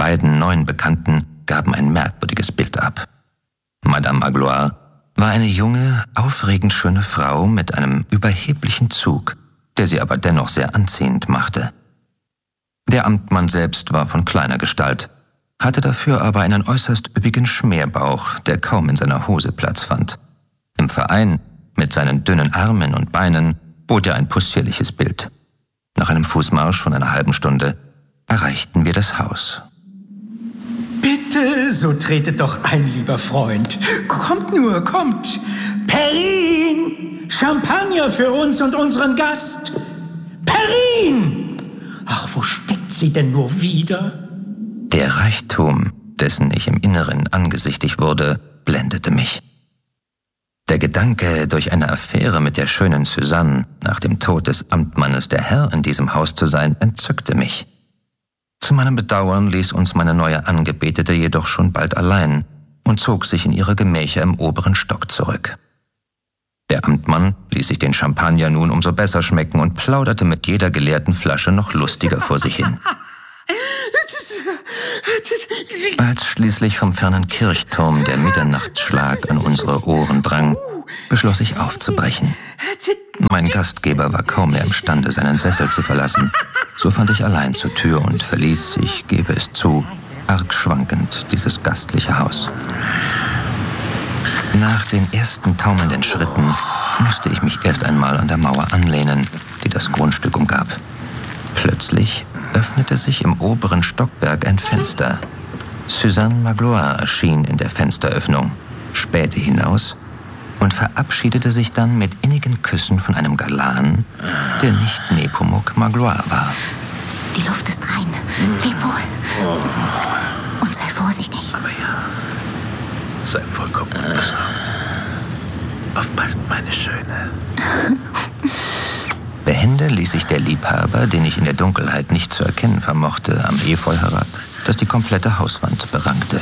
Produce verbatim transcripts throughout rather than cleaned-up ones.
beiden neuen Bekannten gaben ein merkwürdiges Bild ab. Madame Magloire war eine junge, aufregend schöne Frau mit einem überheblichen Zug, der sie aber dennoch sehr anziehend machte. Der Amtmann selbst war von kleiner Gestalt, hatte dafür aber einen äußerst üppigen Schmerbauch, der kaum in seiner Hose Platz fand. Im Verein, mit seinen dünnen Armen und Beinen, bot er ein possierliches Bild. Nach einem Fußmarsch von einer halben Stunde erreichten wir das Haus. Bitte, so tretet doch ein, lieber Freund. Kommt nur, kommt. Perrin! Champagner für uns und unseren Gast. Perrin! Ach, wo steckt sie denn nur wieder? Der Reichtum, dessen ich im Inneren angesichtig wurde, blendete mich. Der Gedanke, durch eine Affäre mit der schönen Suzanne nach dem Tod des Amtmannes der Herr in diesem Haus zu sein, entzückte mich. Zu meinem Bedauern ließ uns meine neue Angebetete jedoch schon bald allein und zog sich in ihre Gemächer im oberen Stock zurück. Der Amtmann ließ sich den Champagner nun umso besser schmecken und plauderte mit jeder geleerten Flasche noch lustiger vor sich hin. Als schließlich vom fernen Kirchturm der Mitternachtsschlag an unsere Ohren drang, beschloss ich aufzubrechen. Mein Gastgeber war kaum mehr imstande, seinen Sessel zu verlassen. So fand ich allein zur Tür und verließ, ich gebe es zu, arg schwankend dieses gastliche Haus. Nach den ersten taumelnden Schritten musste ich mich erst einmal an der Mauer anlehnen, die das Grundstück umgab. Plötzlich öffnete sich im oberen Stockwerk ein Fenster. Suzanne Magloire erschien in der Fensteröffnung, spähte hinaus und verabschiedete sich dann mit innigen Küssen von einem Galan, der nicht Nepomuk Magloire war. Die Luft ist rein. Leb wohl. Und sei vorsichtig. Aber ja, sei vollkommen unbesorgt. Auf bald, meine Schöne. Behende ließ sich der Liebhaber, den ich in der Dunkelheit nicht zu erkennen vermochte, am Efeu herab, das die komplette Hauswand berankte.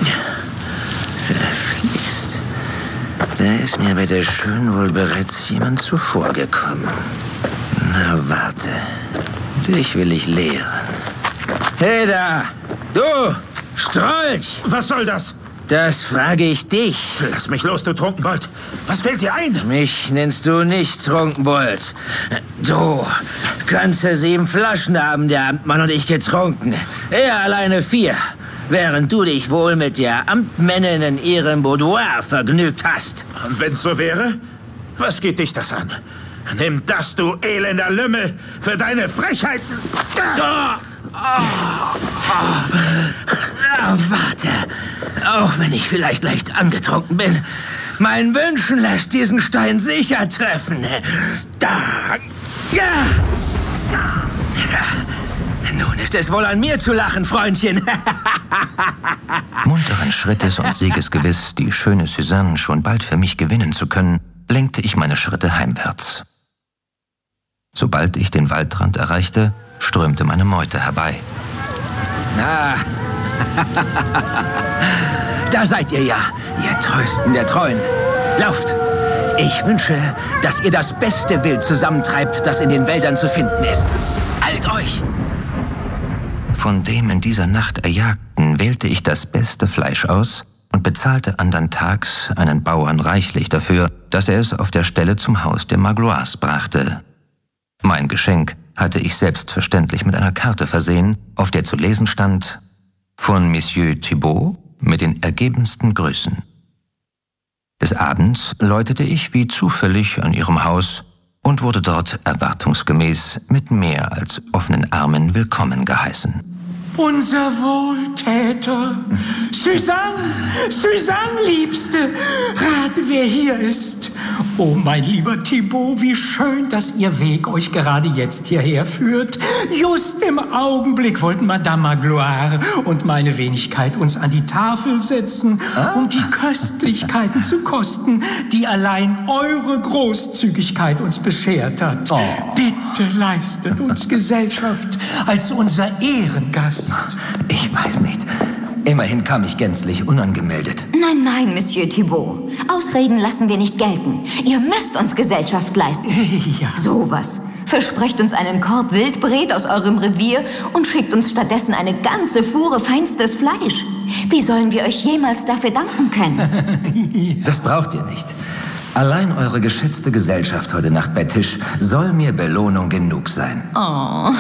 Verflixt. Da ist mir bei der Schön wohl bereits jemand zuvorgekommen. Na, warte. Dich will ich lehren. Hey da! Du! Strolch! Was soll das? Das frage ich dich. Lass mich los, du Trunkenbold. Was fällt dir ein? Mich nennst du nicht Trunkenbold. Du, ganze sieben Flaschen haben der Amtmann und ich getrunken. Er alleine vier. Während du dich wohl mit der Amtmännin in ihrem Boudoir vergnügt hast. Und wenn's so wäre? Was geht dich das an? Nimm das, du elender Lümmel, für deine Frechheiten. Oh, oh, oh. Oh, warte. Auch wenn ich vielleicht leicht angetrunken bin, mein Wünschen lässt diesen Stein sicher treffen. Da. Ja. Nun ist es wohl an mir zu lachen, Freundchen. Munteren Schrittes und siegesgewiss, die schöne Suzanne schon bald für mich gewinnen zu können, lenkte ich meine Schritte heimwärts. Sobald ich den Waldrand erreichte, strömte meine Meute herbei. Na, da seid ihr ja, ihr Treuesten der Treuen. Lauft! Ich wünsche, dass ihr das beste Wild zusammentreibt, das in den Wäldern zu finden ist. Eilt euch! Von dem in dieser Nacht Erjagten wählte ich das beste Fleisch aus und bezahlte andern Tags einen Bauern reichlich dafür, dass er es auf der Stelle zum Haus der Magloires brachte. Mein Geschenk hatte ich selbstverständlich mit einer Karte versehen, auf der zu lesen stand: von Monsieur Thibault mit den ergebensten Grüßen. Des Abends läutete ich wie zufällig an ihrem Haus und wurde dort erwartungsgemäß mit mehr als offenen Armen willkommen geheißen. Unser Wohltäter. Suzanne, Suzanne, Liebste, rate, wer hier ist. Oh, mein lieber Thibault, wie schön, dass Ihr Weg euch gerade jetzt hierher führt. Just im Augenblick wollten Madame Magloire und meine Wenigkeit uns an die Tafel setzen, ah. um die Köstlichkeiten zu kosten, die allein eure Großzügigkeit uns beschert hat. Oh. Bitte leistet uns Gesellschaft als unser Ehrengast. Ich weiß nicht. Immerhin kam ich gänzlich unangemeldet. Nein, nein, Monsieur Thibault. Ausreden lassen wir nicht gelten. Ihr müsst uns Gesellschaft leisten. Ja. Sowas. versprecht uns einen Korb Wildbret aus eurem Revier und schickt uns stattdessen eine ganze Fuhre feinstes Fleisch. Wie sollen wir euch jemals dafür danken können? Das braucht ihr nicht. Allein eure geschätzte Gesellschaft heute Nacht bei Tisch soll mir Belohnung genug sein. Oh.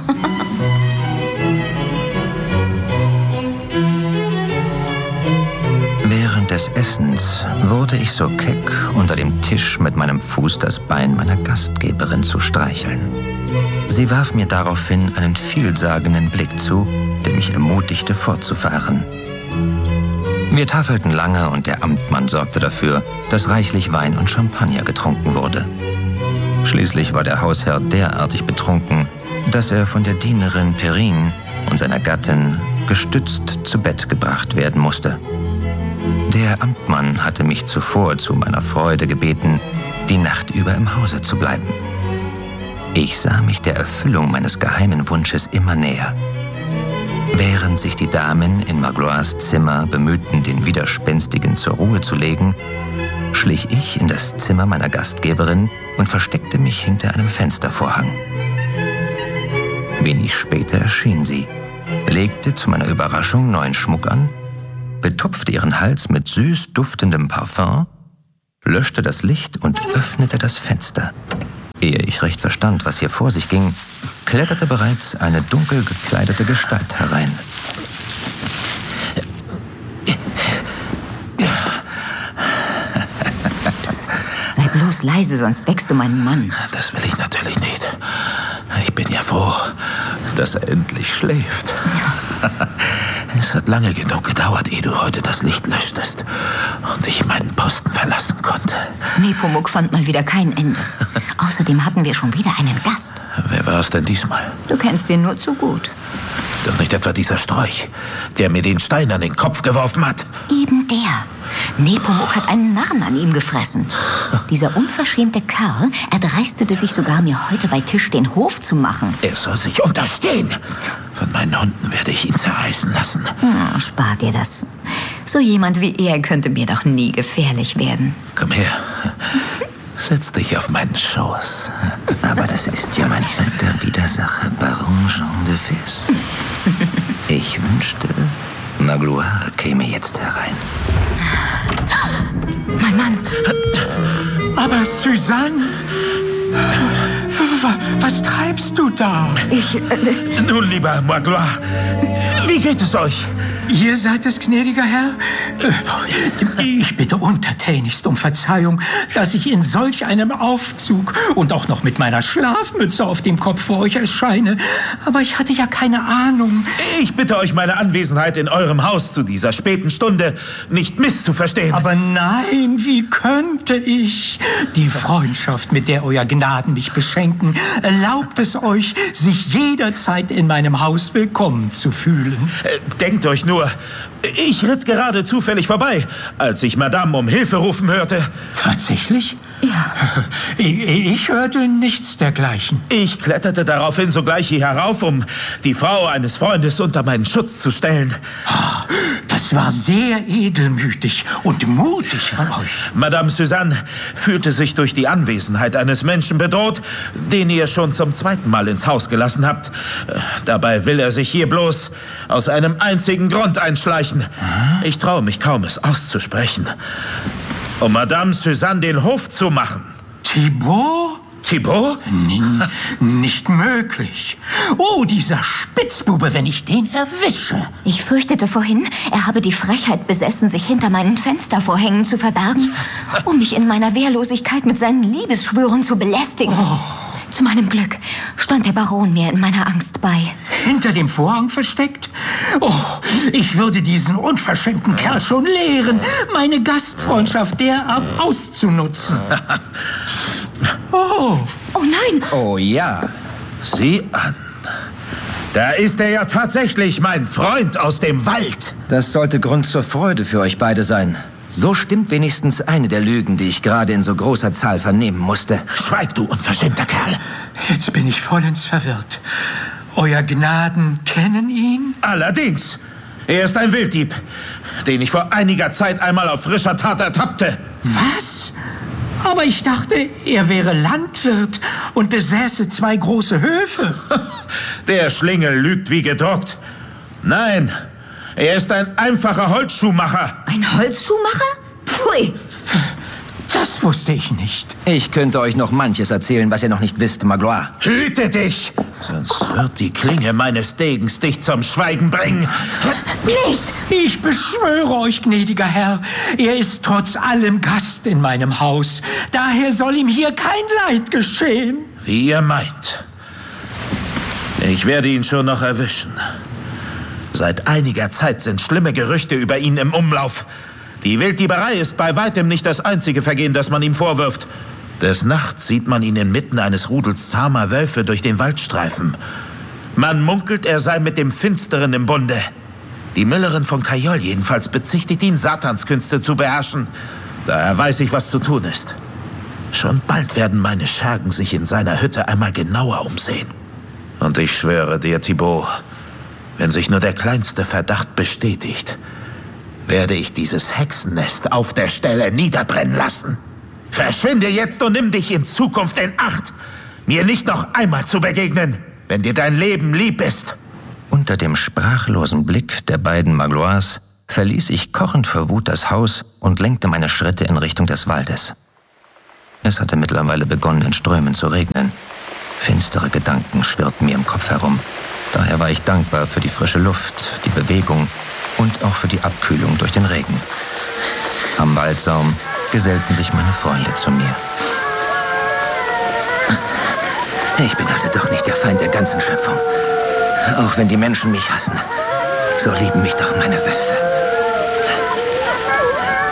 Während des Essens wurde ich so keck, unter dem Tisch mit meinem Fuß das Bein meiner Gastgeberin zu streicheln. Sie warf mir daraufhin einen vielsagenden Blick zu, der mich ermutigte, fortzufahren. Wir tafelten lange und der Amtmann sorgte dafür, dass reichlich Wein und Champagner getrunken wurde. Schließlich war der Hausherr derartig betrunken, dass er von der Dienerin Perrine und seiner Gattin gestützt zu Bett gebracht werden musste. Der Amtmann hatte mich zuvor zu meiner Freude gebeten, die Nacht über im Hause zu bleiben. Ich sah mich der Erfüllung meines geheimen Wunsches immer näher. Während sich die Damen in Magloires Zimmer bemühten, den Widerspenstigen zur Ruhe zu legen, schlich ich in das Zimmer meiner Gastgeberin und versteckte mich hinter einem Fenstervorhang. Wenig später erschien sie, legte zu meiner Überraschung neuen Schmuck an, betupfte ihren Hals mit süß duftendem Parfum, löschte das Licht und öffnete das Fenster. Ehe ich recht verstand, was hier vor sich ging, kletterte bereits eine dunkel gekleidete Gestalt herein. Psst, sei bloß leise, sonst wächst du meinen Mann. Das will ich natürlich nicht. Ich bin ja froh, dass er endlich schläft. Ja. Es hat lange genug gedauert, ehe du heute das Licht löschtest und ich meinen Posten verlassen konnte. Nepomuk fand mal wieder kein Ende. Außerdem hatten wir schon wieder einen Gast. Wer war es denn diesmal? Du kennst ihn nur zu gut. Doch nicht etwa dieser Strolch, der mir den Stein an den Kopf geworfen hat. Eben der. Nepomuk hat einen Narren an ihm gefressen. Dieser unverschämte Kerl erdreistete sich sogar, mir heute bei Tisch den Hof zu machen. Er soll sich unterstehen. Von meinen Hunden werde ich ihn zerreißen lassen. Hm, spart dir das. So jemand wie er könnte mir doch nie gefährlich werden. Komm her. Setz dich auf meinen Schoß. Aber das ist ja mein alter Widersacher, Baron Jean de Fils. Ich wünschte, Magloire käme jetzt herein. Mein Mann. Aber Suzanne, was treibst du da? Ich... Äh, Nun, lieber Magloire, wie geht es euch? Ihr seid es, gnädiger Herr? Ich bitte untertänigst um Verzeihung, dass ich in solch einem Aufzug und auch noch mit meiner Schlafmütze auf dem Kopf vor euch erscheine. Aber ich hatte ja keine Ahnung. Ich bitte euch, meine Anwesenheit in eurem Haus zu dieser späten Stunde nicht misszuverstehen. Aber nein, wie könnte ich? Die Freundschaft, mit der euer Gnaden mich beschenken, erlaubt es euch, sich jederzeit in meinem Haus willkommen zu fühlen. Denkt euch nur, ich ritt gerade zufällig vorbei, als ich Madame um Hilfe rufen hörte. Tatsächlich? Ja. Ich, ich hörte nichts dergleichen. Ich kletterte daraufhin sogleich hier herauf, um die Frau eines Freundes unter meinen Schutz zu stellen. Das war sehr edelmütig und mutig von euch. Madame Suzanne fühlte sich durch die Anwesenheit eines Menschen bedroht, den ihr schon zum zweiten Mal ins Haus gelassen habt. Dabei will er sich hier bloß aus einem einzigen Grund einschleichen. Ich traue mich kaum, es auszusprechen. Um Madame Suzanne den Hof zu machen. Thibaut? Thibaut? N- nicht möglich. Oh, dieser Spitzbube, wenn ich den erwische. Ich fürchtete vorhin, er habe die Frechheit besessen, sich hinter meinen Fenstervorhängen zu verbergen, um mich in meiner Wehrlosigkeit mit seinen Liebesschwüren zu belästigen. Oh. Zu meinem Glück stand der Baron mir in meiner Angst bei. Hinter dem Vorhang versteckt? Oh, ich würde diesen unverschämten Kerl schon lehren, meine Gastfreundschaft derart auszunutzen. Oh. Oh nein! Oh ja. Sieh an. Da ist er ja tatsächlich, mein Freund aus dem Wald. Das sollte Grund zur Freude für euch beide sein. So stimmt wenigstens eine der Lügen, die ich gerade in so großer Zahl vernehmen musste. Schweig, du unverschämter Kerl. Jetzt bin ich vollends verwirrt. Euer Gnaden kennen ihn? Allerdings. Er ist ein Wilddieb, den ich vor einiger Zeit einmal auf frischer Tat ertappte. Was? Aber ich dachte, er wäre Landwirt und besäße zwei große Höfe. Der Schlingel lügt wie gedruckt. Nein, er ist ein einfacher Holzschuhmacher. Ein Holzschuhmacher? Pfui! Das wusste ich nicht. Ich könnte euch noch manches erzählen, was ihr noch nicht wisst, Magloire. Hüte dich, sonst wird die Klinge meines Degens dich zum Schweigen bringen. Nicht! Ich beschwöre euch, gnädiger Herr, er ist trotz allem Gast in meinem Haus. Daher soll ihm hier kein Leid geschehen. Wie ihr meint. Ich werde ihn schon noch erwischen. Seit einiger Zeit sind schlimme Gerüchte über ihn im Umlauf. Die Wilddieberei ist bei weitem nicht das einzige Vergehen, das man ihm vorwirft. Des Nachts sieht man ihn inmitten eines Rudels zahmer Wölfe durch den Wald streifen. Man munkelt, er sei mit dem Finsteren im Bunde. Die Müllerin von Cayolle jedenfalls bezichtigt ihn, Satanskünste zu beherrschen. Daher weiß ich, was zu tun ist. Schon bald werden meine Schergen sich in seiner Hütte einmal genauer umsehen. Und ich schwöre dir, Thibaut, wenn sich nur der kleinste Verdacht bestätigt, werde ich dieses Hexennest auf der Stelle niederbrennen lassen. Verschwinde jetzt und nimm dich in Zukunft in Acht, mir nicht noch einmal zu begegnen, wenn dir dein Leben lieb ist. Unter dem sprachlosen Blick der beiden Magloires verließ ich kochend vor Wut das Haus und lenkte meine Schritte in Richtung des Waldes. Es hatte mittlerweile begonnen, in Strömen zu regnen. Finstere Gedanken schwirrten mir im Kopf herum. Daher war ich dankbar für die frische Luft, die Bewegung und auch für die Abkühlung durch den Regen. Am Waldsaum gesellten sich meine Freunde zu mir. Ich bin also doch nicht der Feind der ganzen Schöpfung. Auch wenn die Menschen mich hassen, so lieben mich doch meine Wölfe.